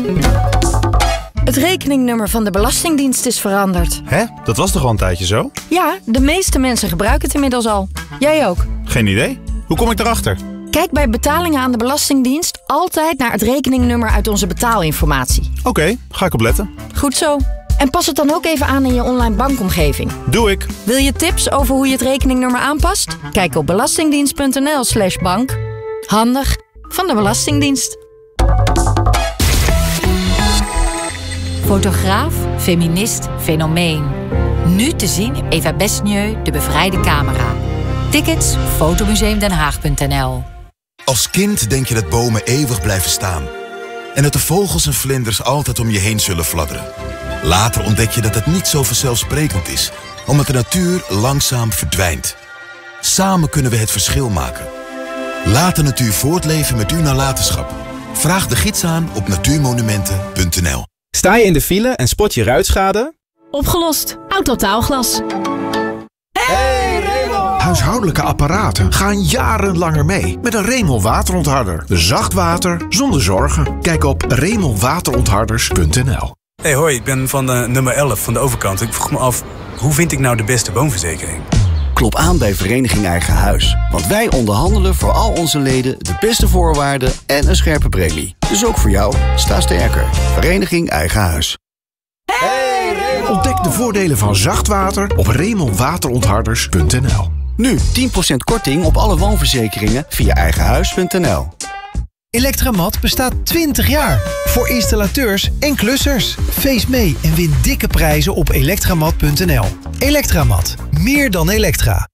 Het rekeningnummer van de Belastingdienst is veranderd. Hè? Dat was toch al een tijdje zo? Ja, de meeste mensen gebruiken het inmiddels al. Jij ook. Geen idee. Hoe kom ik erachter? Kijk bij betalingen aan de Belastingdienst altijd naar het rekeningnummer uit onze betaalinformatie. Oké, ga ik op letten. Goed zo. En pas het dan ook even aan in je online bankomgeving. Doe ik. Wil je tips over hoe je het rekeningnummer aanpast? Kijk op belastingdienst.nl/bank. Handig van de Belastingdienst. Fotograaf, feminist, fenomeen. Nu te zien in Eva Besnieu, De Bevrijde Camera. Tickets, fotomuseumdenhaag.nl. Als kind denk je dat bomen eeuwig blijven staan. En dat de vogels en vlinders altijd om je heen zullen fladderen. Later ontdek je dat het niet zo vanzelfsprekend is, omdat de natuur langzaam verdwijnt. Samen kunnen we het verschil maken. Laat de natuur voortleven met uw nalatenschap. Vraag de gids aan op natuurmonumenten.nl. Sta je in de file en spot je ruitschade? Opgelost. Autotaalglas. Hey Remel! Huishoudelijke apparaten gaan jarenlanger mee met een Remel waterontharder. Zacht water zonder zorgen. Kijk op remelwaterontharders.nl. Hey hoi, ik ben van nummer 11 van de overkant. Ik vroeg me af, hoe vind ik nou de beste woonverzekering? Klop aan bij Vereniging Eigen Huis. Want wij onderhandelen voor al onze leden de beste voorwaarden en een scherpe premie. Dus ook voor jou, sta sterker. Vereniging Eigen Huis. Hey Remel! Ontdek de voordelen van zacht water op remelwaterontharders.nl. Nu 10% korting op alle woonverzekeringen via eigenhuis.nl. Electramat bestaat 20 jaar. Voor installateurs en klussers. Feest mee en win dikke prijzen op elektramat.nl. Electramat. Meer dan elektra.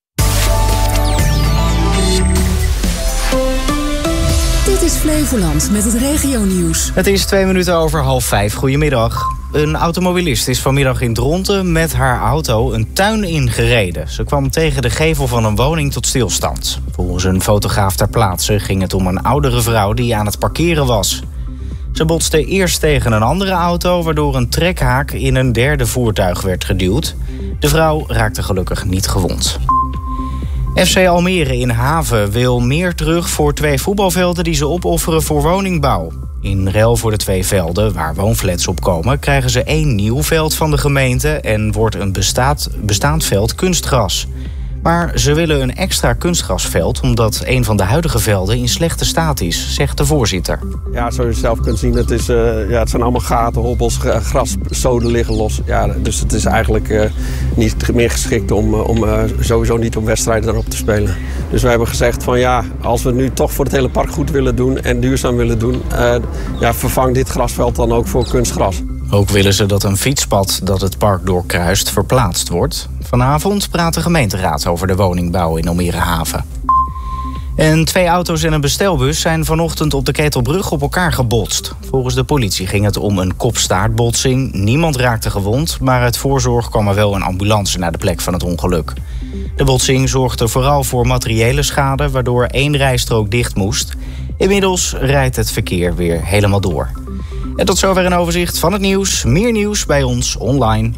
Dit is Flevoland met het regionieuws. Het is 2 minuten over 4:30. Goedemiddag. Een automobilist is vanmiddag in Dronten met haar auto een tuin ingereden. Ze kwam tegen de gevel van een woning tot stilstand. Volgens een fotograaf ter plaatse ging het om een oudere vrouw die aan het parkeren was. Ze botste eerst tegen een andere auto, waardoor een trekhaak in een derde voertuig werd geduwd. De vrouw raakte gelukkig niet gewond. FC Almere in Haven wil meer terug voor 2 voetbalvelden die ze opofferen voor woningbouw. In ruil voor de 2 velden waar woonflats op komen, krijgen ze 1 nieuw veld van de gemeente en wordt een bestaand veld kunstgras. Maar ze willen een extra kunstgrasveld omdat een van de huidige velden in slechte staat is, zegt de voorzitter. Ja, zoals je zelf kunt zien, het zijn allemaal gaten, hobbels, graszoden liggen los. Ja, dus het is eigenlijk niet meer geschikt om sowieso niet om wedstrijden erop te spelen. Dus wij hebben gezegd van ja, als we het nu toch voor het hele park goed willen doen en duurzaam willen doen, vervang dit grasveld dan ook voor kunstgras. Ook willen ze dat een fietspad dat het park doorkruist verplaatst wordt. Vanavond praat de gemeenteraad over de woningbouw in Almere Haven. En 2 auto's en een bestelbus zijn vanochtend op de Ketelbrug op elkaar gebotst. Volgens de politie ging het om een kop-staartbotsing. Niemand raakte gewond, maar uit voorzorg kwam er wel een ambulance naar de plek van het ongeluk. De botsing zorgde vooral voor materiële schade, waardoor 1 rijstrook dicht moest. Inmiddels rijdt het verkeer weer helemaal door. En tot zover een overzicht van het nieuws. Meer nieuws bij ons online.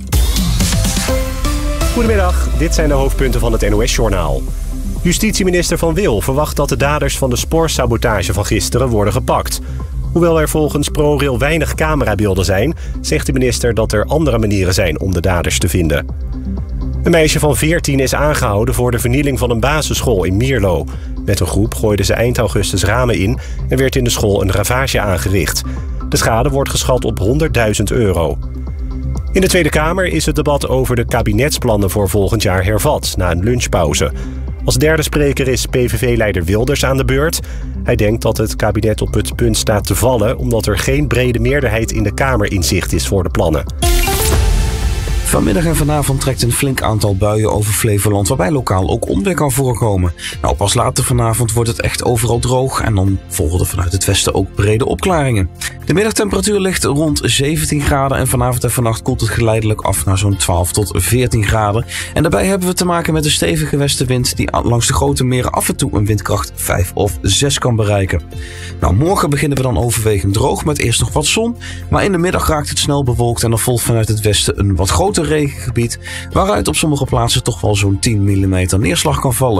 Goedemiddag, dit zijn de hoofdpunten van het NOS-journaal. Justitieminister Van Wil verwacht dat de daders van de spoorsabotage van gisteren worden gepakt. Hoewel er volgens ProRail weinig camerabeelden zijn, zegt de minister dat er andere manieren zijn om de daders te vinden. Een meisje van 14 is aangehouden voor de vernieling van een basisschool in Mierlo. Met een groep gooiden ze eind augustus ramen in en werd in de school een ravage aangericht. De schade wordt geschat op €100.000. In de Tweede Kamer is het debat over de kabinetsplannen voor volgend jaar hervat, na een lunchpauze. Als derde spreker is PVV-leider Wilders aan de beurt. Hij denkt dat het kabinet op het punt staat te vallen, omdat er geen brede meerderheid in de Kamer in zicht is voor de plannen. Vanmiddag en vanavond trekt een flink aantal buien over Flevoland, waarbij lokaal ook onweer kan voorkomen. Nou, pas later vanavond wordt het echt overal droog en dan volgen er vanuit het westen ook brede opklaringen. De middagtemperatuur ligt rond 17 graden en vanavond en vannacht koelt het geleidelijk af naar zo'n 12 tot 14 graden. En daarbij hebben we te maken met een stevige westenwind die langs de grote meren af en toe een windkracht 5 of 6 kan bereiken. Nou, morgen beginnen we dan overwegend droog met eerst nog wat zon, maar in de middag raakt het snel bewolkt en er volgt vanuit het westen een wat groter regengebied, waaruit op sommige plaatsen toch wel zo'n 10 mm neerslag kan vallen.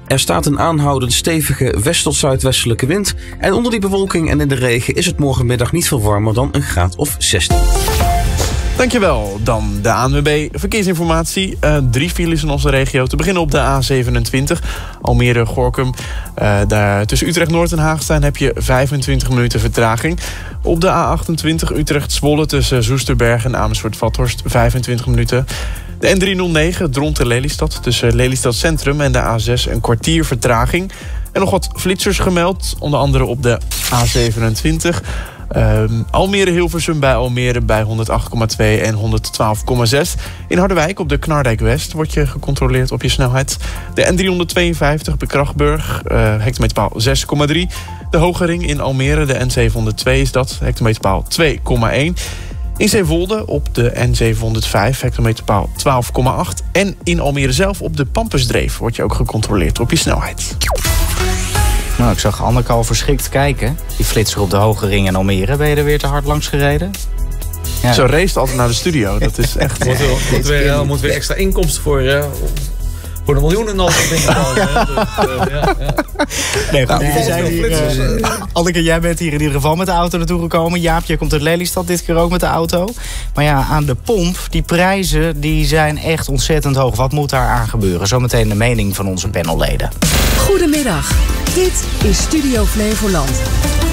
Er staat een aanhoudend stevige west- tot zuidwestelijke wind. En onder die bewolking en in de regen is het morgenmiddag niet veel warmer dan een graad of 16. Dankjewel. Dan de ANWB Verkeersinformatie. 3 files in onze regio. Te beginnen op de A27, Almere-Gorinchem. Daar tussen Utrecht-Noord en Haagstein heb je 25 minuten vertraging. Op de A28 Utrecht-Zwolle tussen Soesterberg en Amersfoort-Vathorst 25 minuten. De N309 Dronten-Lelystad tussen Lelystad Centrum en de A6 een kwartier vertraging. En nog wat flitsers gemeld, onder andere op de A27... Almere-Hilversum bij Almere bij 108,2 en 112,6. In Harderwijk op de Knardijk-West wordt je gecontroleerd op je snelheid. De N352 bij Krachtburg, hectometerpaal 6,3. De Hogering in Almere, de N702 is dat, hectometerpaal 2,1. In Zeewolde op de N705, hectometerpaal 12,8. En in Almere zelf op de Pampusdreef wordt je ook gecontroleerd op je snelheid. Nou, ik zag Anneke al verschrikt kijken. Die flitser op de Hogering in Almere. Ben je er weer te hard langs gereden? Ja. Zo race altijd naar de studio. Dat is echt... Moeten we extra inkomsten voor de miljoenen al. Nee, goed. Anneke, jij bent hier in ieder geval met de auto naartoe gekomen. Jaap, jij komt uit Lelystad dit keer ook met de auto. Maar ja, aan de pomp, die prijzen die zijn echt ontzettend hoog. Wat moet daar aan gebeuren? Zometeen de mening van onze panelleden. Goedemiddag, dit is Studio Flevoland.